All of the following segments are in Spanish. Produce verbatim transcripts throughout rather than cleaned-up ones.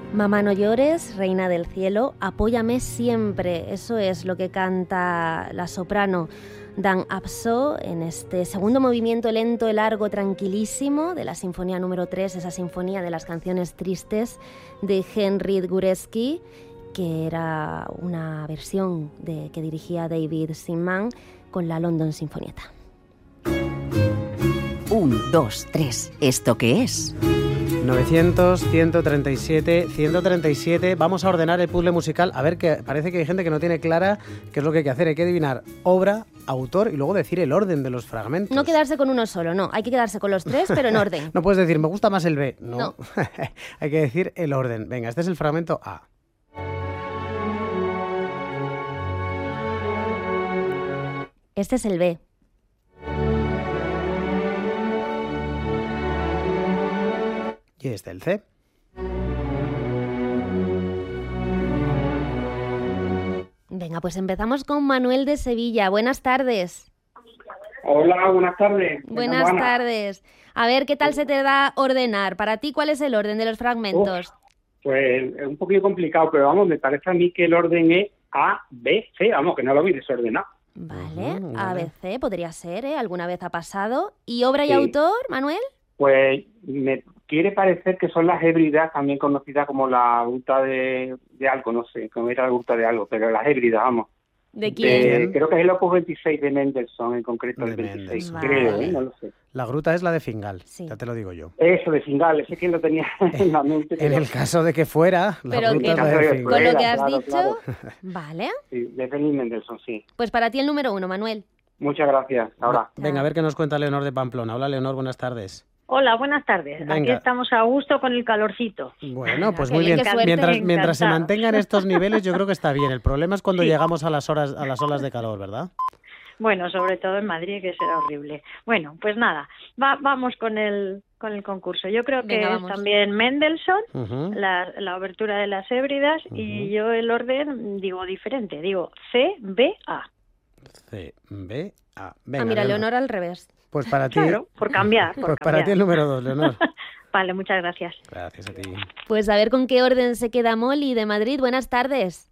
Mamá no llores, reina del cielo, apóyame siempre. Eso es lo que canta la soprano Dan Abso en este segundo movimiento lento, largo, tranquilísimo de la sinfonía número tres, esa sinfonía de las canciones tristes de Henryk Górecki, que era una versión de, que dirigía David Simman con la London Sinfonietta. Un, dos, tres. ¿Esto qué es? novecientos, ciento treinta y siete, ciento treinta y siete. Vamos a ordenar el puzzle musical. A ver, que parece que hay gente que no tiene clara qué es lo que hay que hacer. Hay que adivinar obra, autor y luego decir el orden de los fragmentos. No quedarse con uno solo, no. Hay que quedarse con los tres, pero en orden. No puedes decir, me gusta más el B. No. No. Hay que decir el orden. Venga, este es el fragmento A. Este es el B. Y este el C. Venga, pues empezamos con Manuel de Sevilla. Buenas tardes. Hola, buenas tardes. Buenas Enhorabuena. tardes. A ver, ¿qué tal se te da ordenar? Para ti, ¿cuál es el orden de los fragmentos? Uf, pues es un poquito complicado, pero vamos, me parece a mí que el orden es A, B, C. Vamos, que no lo vi desordenado. Vale, Ujú, A, vale. B, C, podría ser, ¿eh? Alguna vez ha pasado. ¿Y obra y Sí. autor, Manuel? Pues me quiere parecer que son las hébridas, también conocidas como la gruta de, de algo, no sé, como era la gruta de algo, pero las hébridas, vamos. ¿De quién? De- creo que es el Opus veintiséis de Mendelssohn, en concreto De el veintiséis, Mendelssohn. creo, Vale. ¿eh? No lo sé. La gruta es la de Fingal, Sí. ya te lo digo yo. Eso de Fingal, ese que lo tenía en la mente. En pero- el caso de que fuera, la Pero gruta que- es la de Con Con Fingal. lo que has Claro, dicho, claro. vale. Sí, de Benny Mendelssohn, sí. Pues para ti el número uno, Manuel. Muchas gracias. Ahora. Venga, a ver qué nos cuenta Leonor de Pamplona. Hola, Leonor, buenas tardes. Hola, buenas tardes. Venga. Aquí estamos a gusto con el calorcito. Bueno, pues qué muy bien, bien. qué suerte. Mientras, mientras se Encantada. mantengan estos niveles, yo creo que está bien. El problema es cuando Sí. llegamos a las horas, a las olas de calor, ¿verdad? Bueno, sobre todo en Madrid, que será horrible. Bueno, pues nada, va- vamos con el con el concurso. Yo creo que Venga, es vamos. también Mendelssohn, Ujú. la, la obertura de las Hébridas, y yo el orden digo diferente, digo C, B, A. C, B, A. Venga, ah, mira, Leonor al revés. Pues para ti, Claro, por cambiar, por pues para cambiar. ti el número dos, Leonor. Vale, muchas gracias. Gracias a ti. Pues a ver con qué orden se queda Molly de Madrid. Buenas tardes.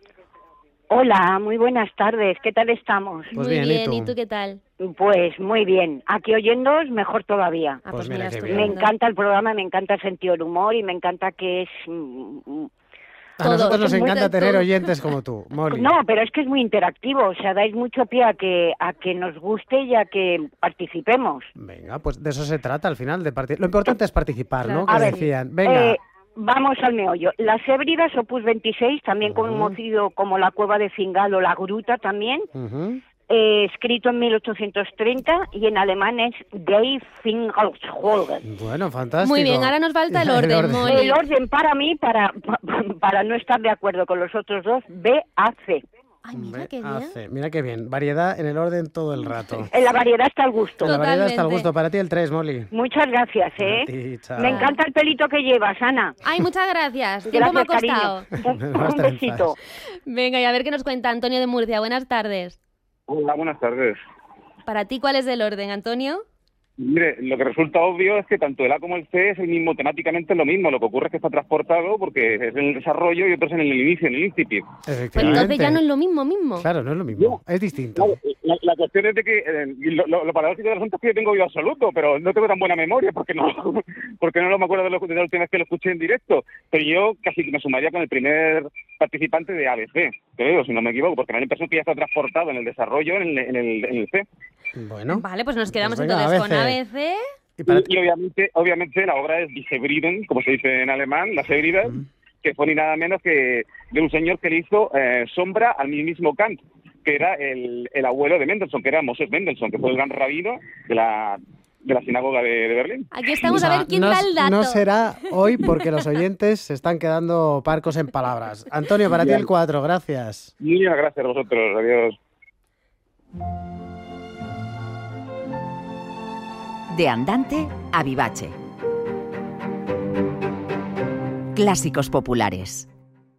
Hola, muy buenas tardes. ¿Qué tal estamos? Pues Muy bien, ¿y bien, tú? ¿y tú qué tal? Pues muy bien. Aquí oyéndoos, mejor todavía. Ah, Pues pues, mira mira, qué estupendo. bien. Me encanta el programa, me encanta el sentido del humor y me encanta que es... mm, mm, A Todo, nosotros nos todo, encanta todo. tener oyentes como tú, Molly. No, pero es que es muy interactivo, o sea, dais mucho pie a que a que nos guste y a que participemos. Venga, pues de eso se trata al final, de parti- Lo importante es participar, ¿no? Claro. Que A ver, decían. Venga, Eh, vamos al meollo. Las Hébridas, Opus veintiséis, también Ujú. conocido como la Cueva de Fingal o la Gruta también, Ujú. eh, escrito en mil ochocientos treinta y en alemán es Die Fingalsholgen. Bueno, fantástico. Muy bien, ahora nos falta el orden, Molly. El orden para mí, para, para no estar de acuerdo con los otros dos, B A C. Ay, mira B, qué A, bien. C. Mira qué bien. Variedad en el orden todo el rato. En la variedad está el gusto. En la variedad está al Totalmente. gusto. Para ti el tres, Molly. Muchas gracias, ¿eh? A ti, chao. Me encanta el pelito que llevas, Ana. Ay, muchas gracias. Tiempo me ha Gracias, costado. cariño. Un, Más un besito. Venga, y a ver qué nos cuenta Antonio de Murcia. Buenas tardes. Hola, buenas tardes. Para ti, ¿cuál es el orden, Antonio? Mire, lo que resulta obvio es que tanto el A como el C es el mismo, temáticamente es lo mismo. Lo que ocurre es que está transportado porque es en el desarrollo y otro es en el inicio, en el incipit. Pues Efectivamente. entonces ya no es lo mismo mismo. Claro, no es lo mismo. Es distinto. Claro, la, la cuestión es de que eh, y lo, lo, lo paradójico del asunto es que yo tengo oído absoluto, pero no tengo tan buena memoria porque no porque no me acuerdo de, lo, de la última vez que lo escuché en directo. Pero yo casi que me sumaría con el primer participante de A B C, creo, si no me equivoco, porque me da la impresión que ya está transportado en el desarrollo en el, en el, en el C. Bueno. Vale, pues nos quedamos Pues venga, entonces con A A B B C. Y para Y, y obviamente, obviamente la obra es Die Hebriden, como se dice en alemán, las Hébridas, que fue ni nada menos que de un señor que le hizo eh, sombra al mismo Kant, que era el, el abuelo de Mendelssohn, que era Moses Mendelssohn, que fue el gran rabino de la, de la sinagoga de, de Berlín. Aquí estamos a No, ver quién no, da el dato. no será hoy porque los oyentes se están quedando parcos en palabras. Antonio, para ti el cuatro, gracias. Muchas gracias a vosotros, adiós. De andante a vivace. Clásicos populares.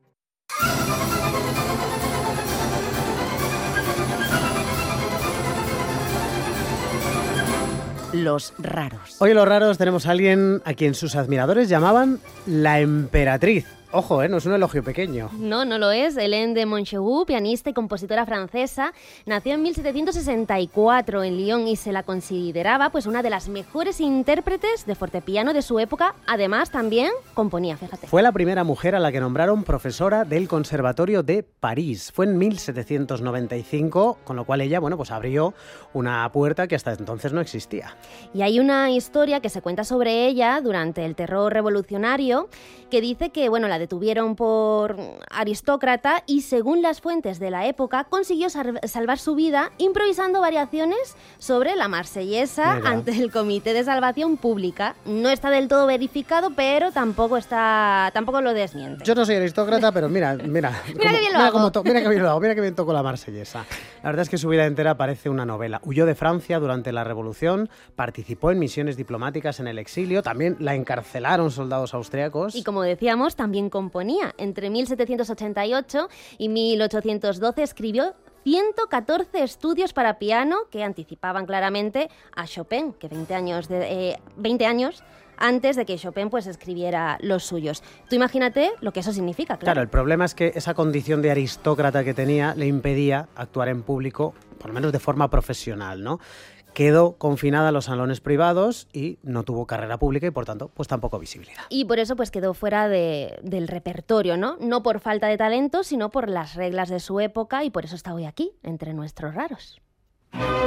Los raros. Hoy en Los Raros tenemos a alguien a quien sus admiradores llamaban la emperatriz. Ojo, ¿eh? No es un elogio pequeño. No, no lo es. Hélène de Montchegou, pianista y compositora francesa, nació en mil setecientos sesenta y cuatro en Lyon y se la consideraba pues una de las mejores intérpretes de fortepiano de su época. Además, también componía, fíjate. Fue la primera mujer a la que nombraron profesora del Conservatorio de París. Fue en mil setecientos noventa y cinco, con lo cual ella, bueno, pues abrió una puerta que hasta entonces no existía. Y hay una historia que se cuenta sobre ella durante el terror revolucionario que dice que, bueno, la detuvieron por aristócrata y, según las fuentes de la época, consiguió sal- salvar su vida improvisando variaciones sobre la marsellesa Mira. ante el Comité de Salvación Pública. No está del todo verificado, pero tampoco está, tampoco lo desmiente. Yo no soy aristócrata, pero mira, mira, Mira cómo- qué bien lo mira hago. cómo to- mira qué bien lo hago, mira qué bien toco la marsellesa. La verdad es que su vida entera parece una novela. Huyó de Francia durante la Revolución, participó en misiones diplomáticas en el exilio, también la encarcelaron soldados austriacos. Y como decíamos, también componía. Entre mil setecientos ochenta y ocho y mil ochocientos doce escribió ciento catorce estudios para piano que anticipaban claramente a Chopin, que veinte años, de, eh, veinte años antes de que Chopin pues escribiera los suyos. Tú imagínate lo que eso significa, claro. Claro, el problema es que esa condición de aristócrata que tenía le impedía actuar en público, por lo menos de forma profesional, ¿no? Quedó confinada a los salones privados y no tuvo carrera pública y, por tanto, pues tampoco visibilidad. Y por eso pues quedó fuera de, del repertorio, ¿no? No por falta de talento, sino por las reglas de su época, y por eso está hoy aquí, entre nuestros raros.